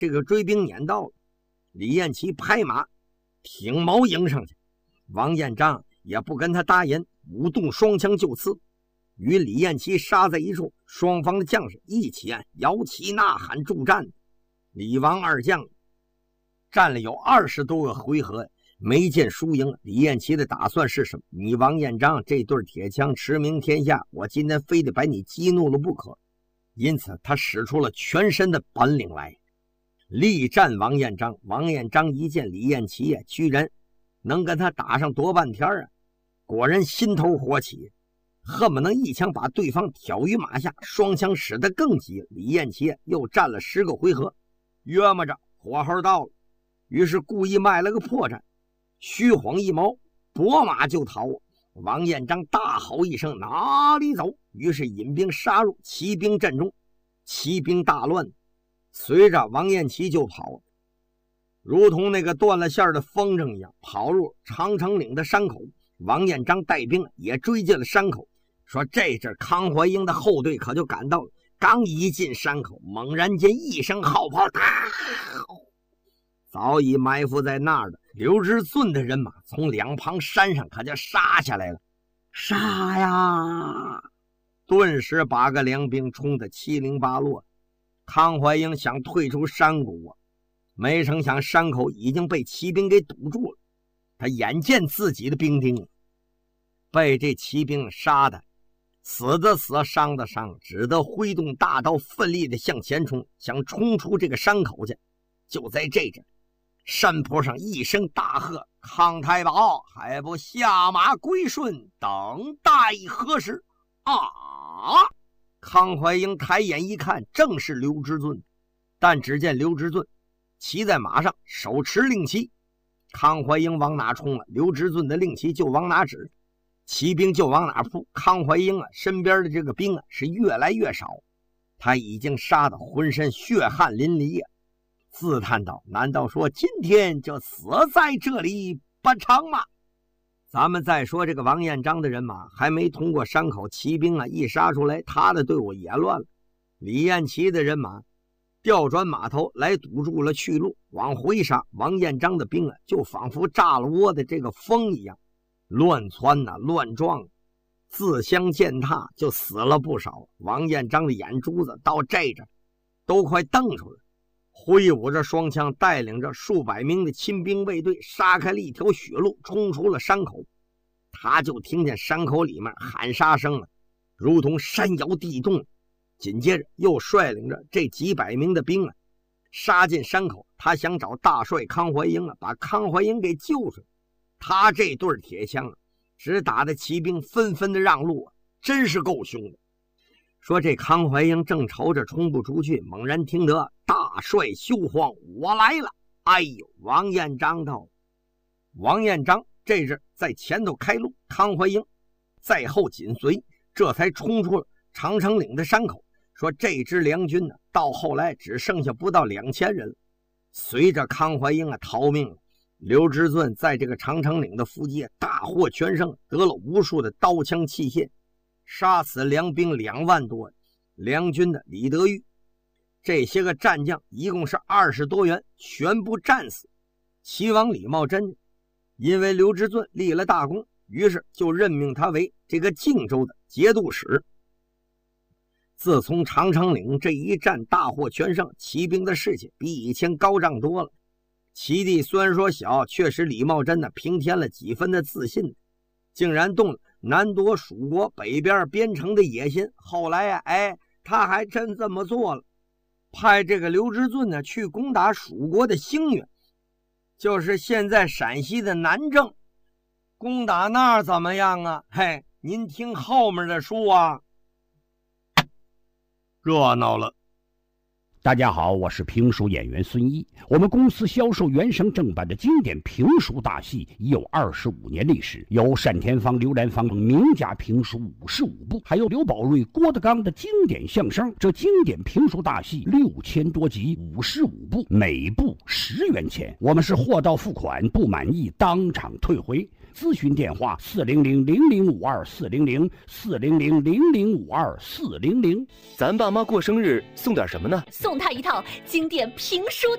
这个追兵撵到了，李彦齐拍马挺矛迎上去，王彦章也不跟他搭言，舞动双枪就刺，与李彦齐杀在一处，双方的将士一起摇旗呐喊助战。李王二将战了有20多个回合，没见输赢。李彦齐的打算是什么？你王彦章这对铁枪驰名天下，我今天非得把你激怒了不可。因此他使出了全身的本领来力战王彦章。王彦章一见李彦齐居然能跟他打上多半天果然心头火起，恨不能一枪把对方挑于马下，双枪使得更急。李彦齐又战了10个回合，约摸着火候到了，于是故意卖了个破绽，虚晃一矛，拨马就逃。王彦章大吼一声，哪里走？于是引兵杀入骑兵阵中，骑兵大乱，随着王彦齐就跑，如同那个断了线的风筝一样，跑入长城岭的山口。王彦章带兵也追进了山口，说这阵康怀英的后队可就赶到了。刚一进山口，猛然间一声号炮，早已埋伏在那儿的刘知俊的人马从两旁山上可就杀下来了。杀呀！顿时8个良兵冲得七零八落。康怀英想退出山谷没成想山口已经被骑兵给堵住了。他眼见自己的兵丁被这骑兵杀的死的死，伤的伤，只得挥动大刀，奋力的向前冲，想冲出这个山口去。就在这阵，山坡上一声大喝：“康太保，还不下马归顺，等待何时？”康怀英抬眼一看，正是刘知俊。但只见刘知俊骑在马上，手持令旗。康怀英往哪冲刘知俊的令旗就往哪指，骑兵就往哪扑。康怀英身边的这个兵是越来越少，他已经杀得浑身血汗淋漓自叹道：“难道说今天就死在这里不成吗？”咱们再说这个王彦章的人马还没通过山口，骑兵一杀出来，他的队伍也乱了。李彦齐的人马调转马头来堵住了去路，往回杀。王彦章的兵就仿佛炸了窝的这个风一样，乱窜乱撞，自相践踏，就死了不少。王彦章的眼珠子到这着都快瞪出来，挥舞着双枪，带领着数百名的亲兵卫队杀开了一条血路，冲出了山口。他就听见山口里面喊杀声如同山摇地动。紧接着又率领着这几百名的兵杀进山口，他想找大帅康怀英把康怀英给救出来。他这对铁枪只打的骑兵纷纷的让路真是够凶的。说这康怀英正朝着冲不出去，猛然听得大帅休慌，我来了。哎呦，王彦章到了。王彦章这阵在前头开路，康怀英在后紧随，这才冲出了长城岭的山口。说这支梁军到后来只剩下不到2000人。随着康怀英逃命，刘知俊在这个长城岭的伏击大获全胜，得了无数的刀枪器械，杀死良兵2万多。梁军的李德裕这些个战将一共是20多员，全部战死。齐王李茂贞因为刘知俊立了大功，于是就任命他为这个靖州的节度使。自从长城岭这一战大获全胜，骑兵的士气比以前高涨多了。齐地虽然说小，确实李茂贞平添了几分的自信，竟然动了南夺蜀国北边边城的野心。后来他还真这么做了，派这个刘知俊去攻打蜀国的兴元，就是现在陕西的南郑。攻打那儿怎么样啊？您听后面的书热闹了。 大家好，我是评书演员孙一。我们公司销售原声正版的经典评书大戏已有25年历史，有单田芳、刘兰芳名家评书55部，还有刘宝瑞、郭德纲的经典相声。这经典评书大戏6000多集，55部，每部10元钱。我们是货到付款，不满意当场退回。咨询电话400-0052-400，400-0052-400。 咱爸妈过生日送点什么呢？ 送他一套经典评书